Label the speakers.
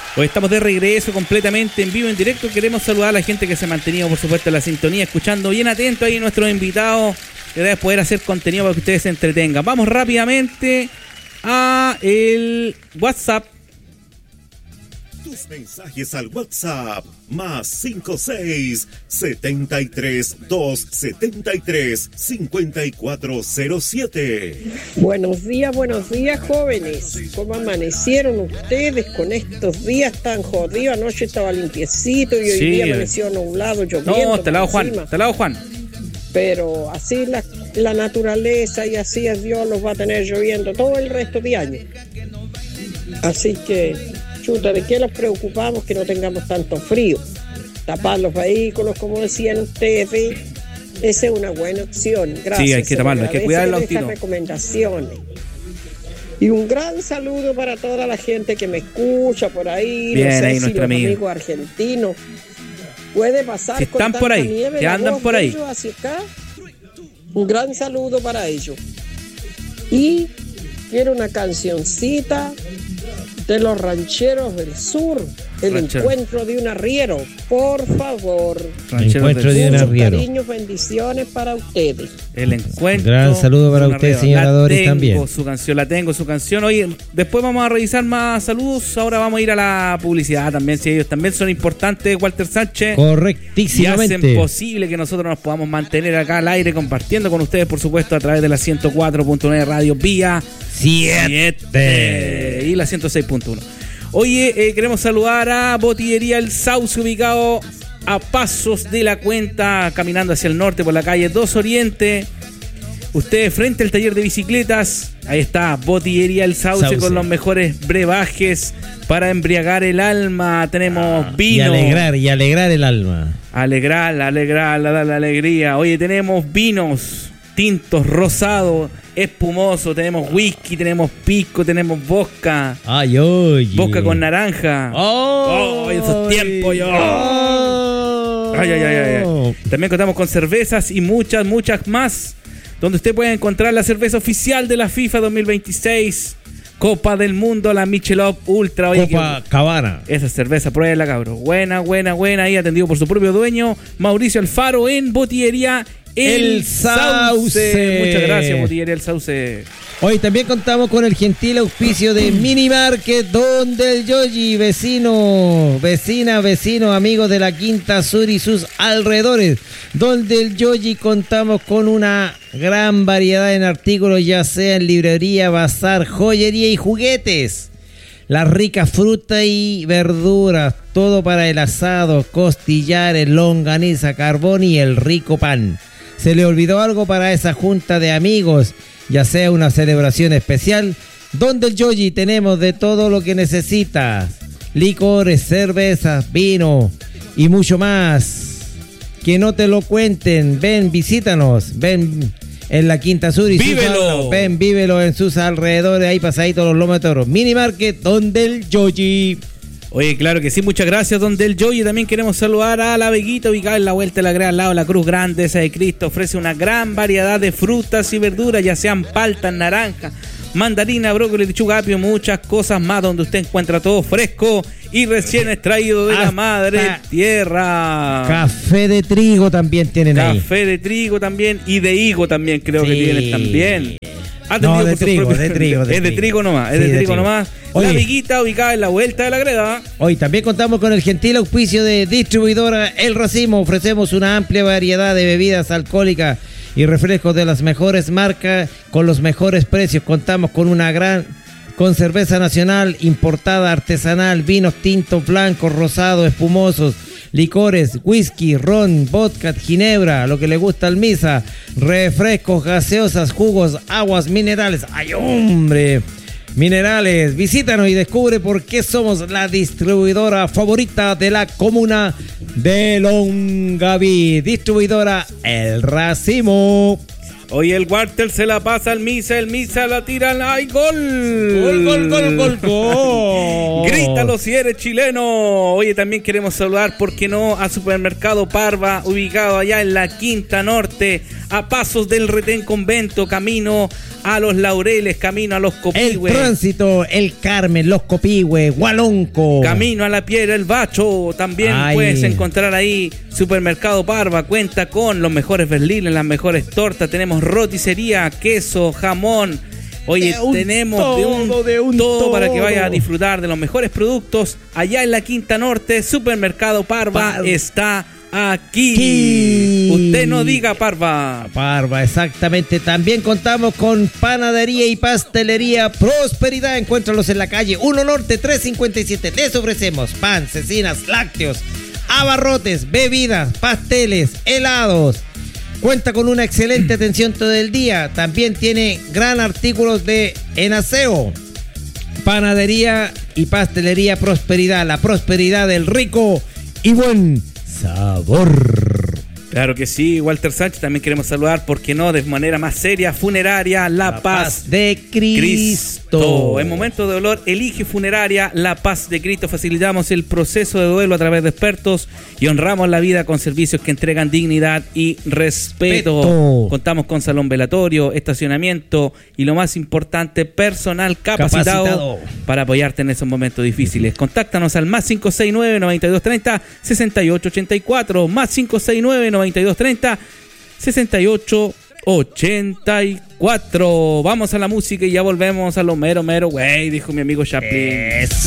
Speaker 1: Hoy estamos de regreso completamente en vivo, en directo. Queremos saludar a la gente que se ha mantenido, por supuesto, en la sintonía, escuchando bien atento ahí nuestros invitados, que debe poder hacer contenido para que ustedes se entretengan. Vamos rápidamente a el WhatsApp.
Speaker 2: Tus mensajes al WhatsApp +56 73 273 5407.
Speaker 3: Buenos días, jóvenes. ¿Cómo amanecieron ustedes con estos días tan jodidos? Anoche estaba limpiecito y hoy día amaneció nublado, lloviendo.
Speaker 1: No, te lado Juan.
Speaker 3: Pero así la naturaleza y así es Dios, los va a tener lloviendo todo el resto de año. Así que, chuta, ¿de qué nos preocupamos que no tengamos tanto frío? Tapar los vehículos, como decían ustedes, esa es una buena opción. Gracias.
Speaker 1: Sí, hay que taparlo, hay que cuidar el autito.
Speaker 3: Recomendaciones. Y un gran saludo para toda la gente que me escucha por ahí.
Speaker 1: Bien,
Speaker 3: no sé
Speaker 1: ahí
Speaker 3: si los amigos argentinos puede pasar
Speaker 1: si
Speaker 3: con
Speaker 1: están
Speaker 3: tanta
Speaker 1: por ahí,
Speaker 3: nieve,
Speaker 1: que andan por ahí.
Speaker 3: Hacia acá. Un gran saludo para ellos. Y quiero una cancioncita de los rancheros del sur, encuentro de un arriero, por favor.
Speaker 4: Encuentro de un arriero.
Speaker 3: Cariños, bendiciones para ustedes.
Speaker 1: El encuentro.
Speaker 4: Gran saludo para usted, señora Doris, también.
Speaker 1: La tengo su canción. Oye, después vamos a revisar más saludos. Ahora vamos a ir a la publicidad también, si ellos también son importantes, Walter Sánchez.
Speaker 4: Correctísimamente.
Speaker 1: Y hacen posible que nosotros nos podamos mantener acá al aire compartiendo con ustedes, por supuesto, a través de la 104.9 Radio Vía 7 y la 106.1. Oye, queremos saludar a Botillería El Sauce, ubicado a pasos de la cuenta, caminando hacia el norte por la calle 2 Oriente. Ustedes frente al taller de bicicletas, ahí está Botillería El Sauce con los mejores brebajes para embriagar el alma. Tenemos vino.
Speaker 4: Y alegrar el alma.
Speaker 1: Alegrar, darle alegría. Oye, tenemos vinos tintos, rosados, espumosos, tenemos whisky, tenemos pisco, tenemos vodka.
Speaker 4: Ay, oye.
Speaker 1: Vodka con naranja.
Speaker 4: Oh,
Speaker 1: esos tiempos, yo.
Speaker 4: Oh.
Speaker 1: Ay. También contamos con cervezas y muchas más, donde usted puede encontrar la cerveza oficial de la FIFA 2026, Copa del Mundo, la Michelob Ultra. Oye,
Speaker 4: Copa Cabana.
Speaker 1: Esa cerveza, pruébela, cabrón. Buena. Ahí atendido por su propio dueño, Mauricio Alfaro, en Botillería El Sauce. Muchas gracias, Botillería El Sauce.
Speaker 4: Hoy también contamos con el gentil auspicio de Mini Market Donde el Yoyi, vecino, amigos de la Quinta Sur y sus alrededores. Donde el Yoyi contamos con una gran variedad en artículos, ya sea en librería, bazar, joyería y juguetes. Las ricas frutas y verduras, todo para el asado, costillares, longaniza, carbón y el rico pan. ¿Se le olvidó algo para esa junta de amigos? Ya sea una celebración especial, donde el Yoyi tenemos de todo lo que necesitas. Licores, cervezas, vino y mucho más. Que no te lo cuenten. Ven, visítanos. Ven en la Quinta Sur y
Speaker 1: vívelo.
Speaker 4: Vívelo en sus alrededores. Ahí pasadito los lomos de toro. Mini Market Donde el Yoyi.
Speaker 1: Oye, claro que sí, muchas gracias, Donde el Yoyi. También queremos saludar a La Veguita, ubicada en la Vuelta de la Greda, al lado de la Cruz Grande, esa de Cristo. Ofrece una gran variedad de frutas y verduras, ya sean paltas, naranja, mandarina, brócoli, lechuga, apio, muchas cosas más, donde usted encuentra todo fresco y recién extraído de la madre tierra.
Speaker 4: Café de trigo también tienen ahí.
Speaker 1: Café de trigo también y de higo también creo que tienen también.
Speaker 4: No, de trigo.
Speaker 1: Es de trigo nomás, La Viguita, ubicada en la Vuelta de la Greda.
Speaker 4: Hoy también contamos con el gentil auspicio de distribuidora El Racimo. Ofrecemos una amplia variedad de bebidas alcohólicas y refrescos de las mejores marcas con los mejores precios. Contamos con cerveza nacional, importada, artesanal, vinos tintos, blancos, rosados, espumosos, licores, whisky, ron, vodka, ginebra, lo que le gusta al Misa, refrescos, gaseosas, jugos, aguas minerales. ¡Ay, hombre! Minerales, visítanos y descubre por qué somos la distribuidora favorita de la comuna de Longaví. Distribuidora El Racimo.
Speaker 1: Hoy el Walter se la pasa al Misa, el Misa la tira, ¡ay, gol!
Speaker 4: ¡Gol!
Speaker 1: Grita Grítalo si eres chileno. Oye, también queremos saludar, ¿por qué no?, a Supermercado Parva, ubicado allá en la Quinta Norte, a pasos del Retén Convento, camino a Los Laureles, camino a Los Copihue.
Speaker 4: El Tránsito, el Carmen, Los Copihue, Hualonco.
Speaker 1: Camino a la Piedra, el Bacho. También puedes encontrar ahí Supermercado Parva. Cuenta con los mejores berlines, las mejores tortas. Tenemos roticería, queso, jamón. Oye, tenemos todo para que vayas a disfrutar de los mejores productos. Allá en la Quinta Norte, Supermercado Parva está aquí. Usted no diga Parva.
Speaker 4: Parva, exactamente. También contamos con Panadería y Pastelería Prosperidad. Encuéntralos en la calle 1 Norte 357. Les ofrecemos pan, cecinas, lácteos, abarrotes, bebidas, pasteles, helados. Cuenta con una excelente atención todo el día. También tiene gran artículos en aseo. Panadería y Pastelería Prosperidad. La prosperidad del rico y buen sabor.
Speaker 1: Claro que sí, Walter Sánchez. También queremos saludar, ¿por qué no?, de manera más seria, Funeraria La Paz
Speaker 4: de Cristo.
Speaker 1: En momentos de dolor, elige Funeraria La Paz de Cristo. Facilitamos el proceso de duelo a través de expertos y honramos la vida con servicios que entregan dignidad y respeto. Contamos con salón velatorio, estacionamiento y, lo más importante, personal capacitado para apoyarte en esos momentos difíciles. Contáctanos al más 569-9230-6884, más 569-9230-6884. Vamos a la música y ya volvemos a lo mero, güey, dijo mi amigo Chaplin.